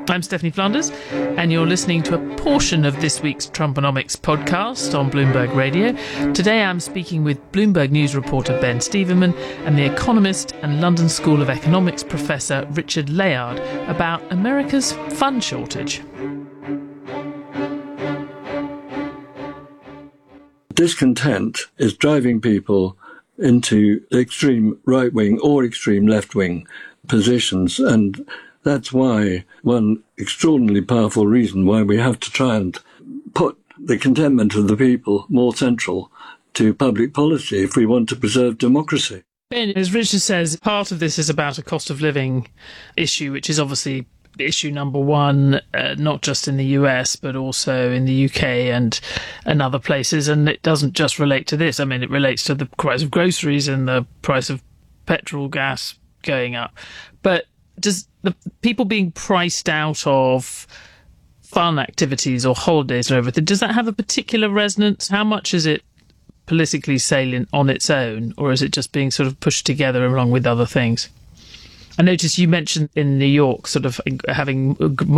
I'm Stephanie Flanders, and you're listening to a portion of this week's Trumponomics podcast on Bloomberg Radio. Today I'm speaking with Bloomberg News reporter Ben Steverman and The Economist and London School of Economics professor Richard Layard about America's fund shortage. Discontent is driving people into extreme right-wing or extreme left-wing positions, and that's why one extraordinarily powerful reason why we have to try and put the contentment of the people more central to public policy if we want to preserve democracy. Ben, as Richard says, part of this is about a cost of living issue, which is obviously issue number one, not just in the US, but also in the UK and other places. And it doesn't just relate to this. I mean, it relates to the price of groceries and the price of petrol, gas going up. But does the people being priced out of fun activities or holidays or everything, does that have a particular resonance? How much is it politically salient on its own, or is it just being sort of pushed together along with other things? I noticed you mentioned in New York sort of having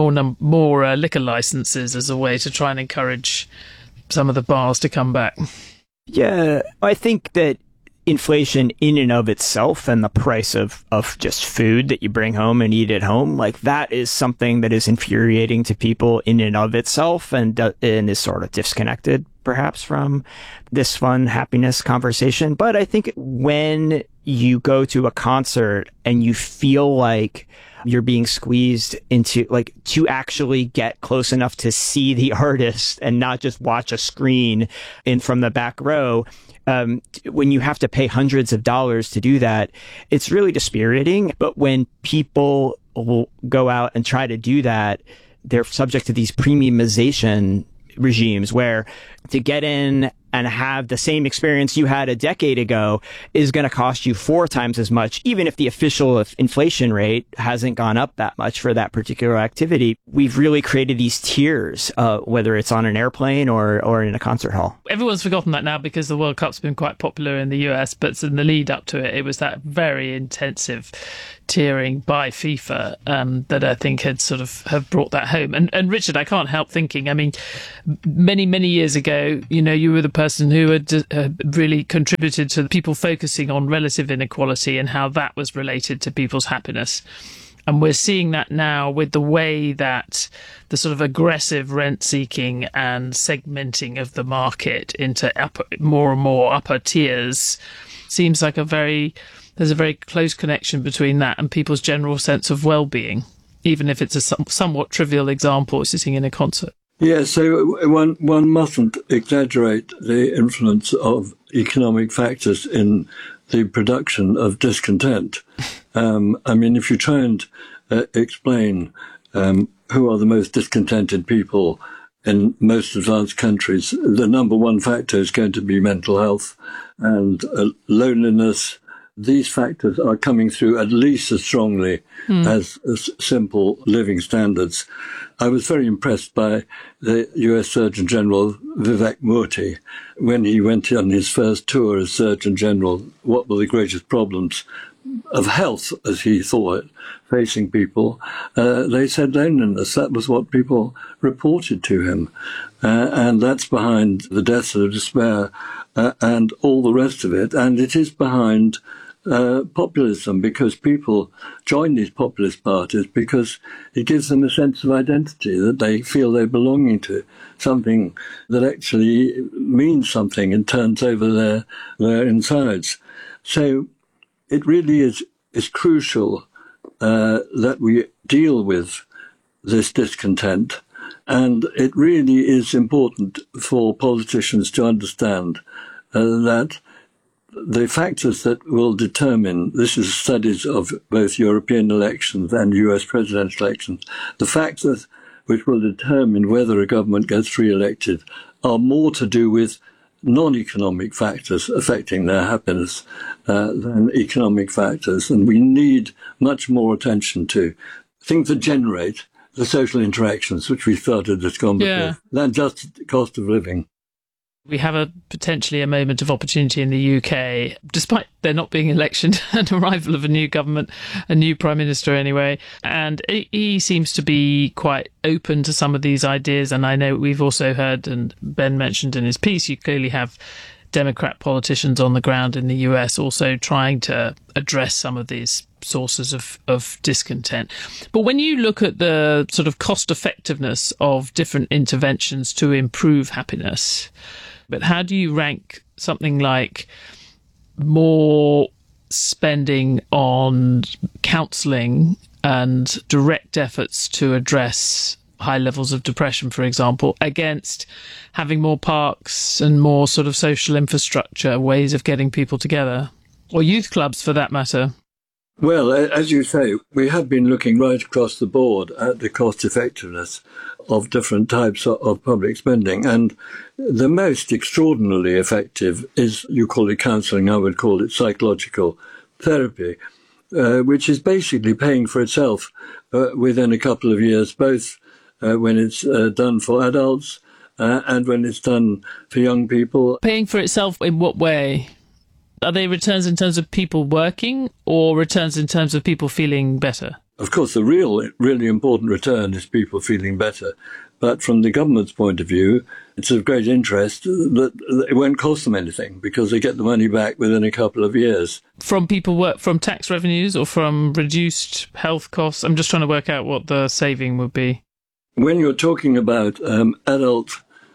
more liquor licenses as a way to try and encourage some of the bars to come back. Yeah, I think that inflation in and of itself and the price of just food that you bring home and eat at home, like that is something that is infuriating to people in and of itself and is sort of disconnected perhaps from this fun happiness conversation. But I think when you go to a concert and you feel like you're being squeezed into, like, to actually get close enough to see the artist and not just watch a screen from the back row, when you have to pay hundreds of dollars to do that, it's really dispiriting. But when people will go out and try to do that, they're subject to these premiumization regimes where to get in and have the same experience you had a decade ago is going to cost you 4 times as much, even if the official inflation rate hasn't gone up that much for that particular activity. We've really created these tiers, whether it's on an airplane or in a concert hall. Everyone's forgotten that now because the World Cup's been quite popular in the US, but in the lead up to it, it was that very intensive tiering by FIFA that I think had sort of have brought that home. And Richard, I can't help thinking, I mean, many years ago, you know, you were the person who had really contributed to people focusing on relative inequality and how that was related to people's happiness. And we're seeing that now with the way that the sort of aggressive rent seeking and segmenting of the market into more and more upper tiers seems like there's a very close connection between that and people's general sense of well-being, even if it's a somewhat trivial example, sitting in a concert. Yeah, so one mustn't exaggerate the influence of economic factors in the production of discontent. I mean, if you try and explain who are the most discontented people in most advanced countries, the number one factor is going to be mental health and loneliness. These factors are coming through at least as strongly as simple living standards. I was very impressed by the US Surgeon General Vivek Murthy when he went on his first tour as Surgeon General. What were the greatest problems of health, as he saw it, facing people? They said loneliness. That was what people reported to him. And that's behind the deaths of despair and all the rest of it. And it is behind populism, because people join these populist parties because it gives them a sense of identity, that they feel they're belonging to something that actually means something and turns over their insides. So it really is crucial that we deal with this discontent, and it really is important for politicians to understand that the factors that will determine, this is studies of both European elections and US presidential elections, the factors which will determine whether a government gets re-elected are more to do with non-economic factors affecting their happiness than economic factors. And we need much more attention to things that generate the social interactions which we started this conversation, than just cost of living. We have potentially a moment of opportunity in the UK, despite there not being election and arrival of a new government, a new prime minister anyway. And he seems to be quite open to some of these ideas. And I know we've also heard, and Ben mentioned in his piece, you clearly have Democrat politicians on the ground in the US also trying to address some of these sources of discontent. But when you look at the sort of cost effectiveness of different interventions to improve happiness, but how do you rank something like more spending on counselling and direct efforts to address high levels of depression, for example, against having more parks and more sort of social infrastructure, ways of getting people together, or youth clubs for that matter? Well, as you say, we have been looking right across the board at the cost effectiveness of different types of public spending. And the most extraordinarily effective is, you call it counselling, I would call it psychological therapy, which is basically paying for itself within a couple of years, both when it's done for adults and when it's done for young people. Paying for itself in what way? Are they returns in terms of people working or returns in terms of people feeling better? Of course, the really important return is people feeling better. But from the government's point of view, it's of great interest that it won't cost them anything because they get the money back within a couple of years. From from tax revenues or from reduced health costs? I'm just trying to work out what the saving would be. When you're talking about adult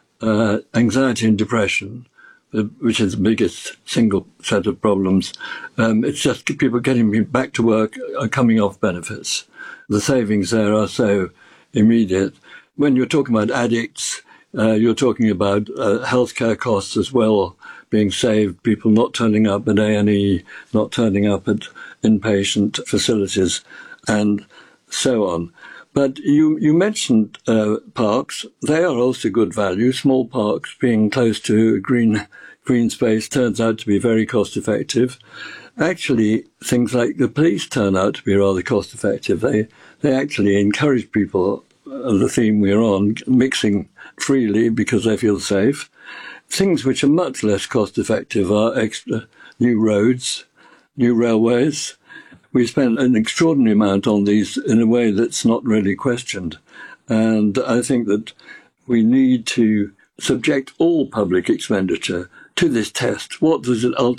anxiety and depression, which is the biggest single set of problems, it's just people getting back to work are coming off benefits. The savings there are so immediate. When you're talking about addicts, you're talking about healthcare costs as well being saved, people not turning up at A&E, not turning up at inpatient facilities, and so on. But you mentioned parks. They are also good value. Small parks being close to green space turns out to be very cost effective. Actually, things like the police turn out to be rather cost effective. They actually encourage people, the theme we're on, mixing freely because they feel safe. Things which are much less cost effective are extra new roads, new railways. We spent an extraordinary amount on these in a way that's not really questioned. And I think that we need to subject all public expenditure to this test. What does it ultimately